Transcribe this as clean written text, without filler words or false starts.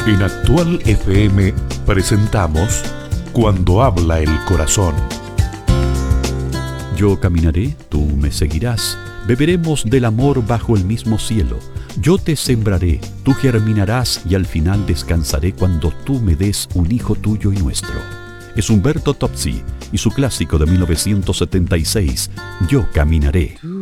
En Actual FM presentamos Cuando habla el corazón. Yo caminaré, tú me seguirás. Beberemos del amor bajo el mismo cielo. Yo te sembraré, tú germinarás y al final descansaré cuando tú me des un hijo tuyo y nuestro. Es Umberto Tozzi y su clásico de 1976, Yo caminaré.